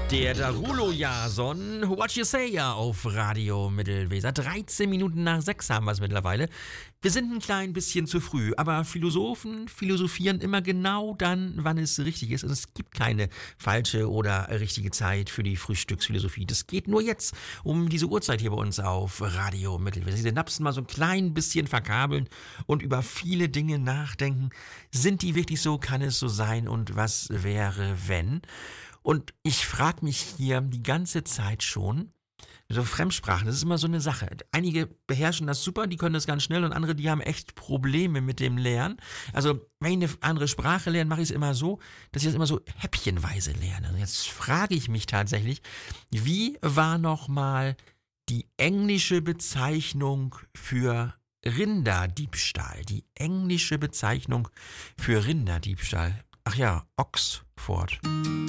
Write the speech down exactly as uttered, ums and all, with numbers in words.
Der Darulo Jason, What You Say ja auf Radio Mittelweser. dreizehn Minuten nach sechs haben wir es mittlerweile. Wir sind ein klein bisschen zu früh, aber Philosophen philosophieren immer genau dann, wann es richtig ist. Und es gibt keine falsche oder richtige Zeit für die Frühstücksphilosophie. Das geht nur jetzt um diese Uhrzeit hier bei uns auf Radio Mittelweser. Sie napsen mal so ein klein bisschen verkabeln und über viele Dinge nachdenken. Sind die wirklich so? Kann es so sein? Und was wäre, wenn? Und ich frage mich hier die ganze Zeit schon, so Fremdsprachen, das ist immer so eine Sache. Einige beherrschen das super, die können das ganz schnell und andere, die haben echt Probleme mit dem Lernen. Also wenn ich eine andere Sprache lerne, mache ich es immer so, dass ich das immer so häppchenweise lerne. Und jetzt frage ich mich tatsächlich, wie war nochmal die englische Bezeichnung für Rinderdiebstahl? Die englische Bezeichnung für Rinderdiebstahl. Ach ja, Oxford.